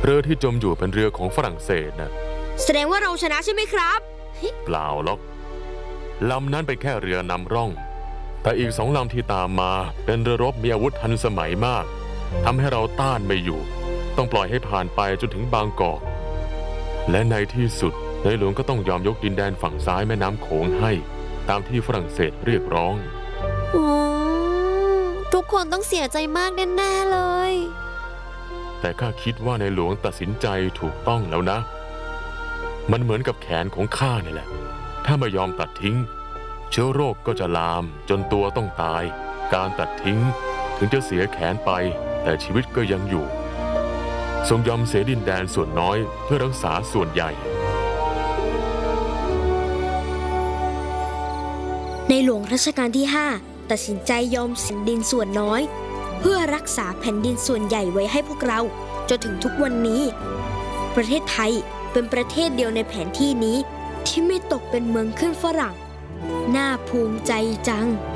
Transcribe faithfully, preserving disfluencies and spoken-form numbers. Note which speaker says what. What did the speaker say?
Speaker 1: เรือที่จมอยู่เป็นเรือของฝรั่งเศสนะ
Speaker 2: แสดงว่าเราชนะใช่ไหมครับ
Speaker 1: เปล่าหรอกลำนั้นเป็นแค่เรือนำร่องแต่อีกสองลำที่ตามมาเป็นเรือรบมีอาวุธทันสมัยมากทำให้เราต้านไม่อยู่ต้องปล่อยให้ผ่านไปจนถึงบางกอกและในที่สุดในหลวงก็ต้องยอมยกดินแดนฝั่งซ้ายแม่น้ำโขงให้ตามที่ฝรั่งเศสเรียกร้อง
Speaker 3: โอ้ทุกคนต้องเสียใจมากแน่ๆเลย
Speaker 1: แต่ข้าคิดว่าในหลวงตัดสินใจถูกต้องแล้วนะมันเหมือนกับแขนของข้านี่แหละถ้าไม่ยอมตัดทิ้งเชื้อโรคก็จะลามจนตัวต้องตายการตัดทิ้งถึงจะเสียแขนไปแต่ชีวิตก็ยังอยู่ทรงยอมเสียดินแดนส่วนน้อยเพื่อรักษาส่วนใหญ่
Speaker 2: ในหลวงรัชกาลที่ห้าตัดสินใจยอมเสียดินส่วนน้อยเพื่อรักษาแผ่นดินส่วนใหญ่ไว้ให้พวกเราจนถึงทุกวันนี้ประเทศไทยเป็นประเทศเดียวในแผนที่นี้ที่ไม่ตกเป็นเมืองขึ้นฝรั่งน่าภูมิใจจัง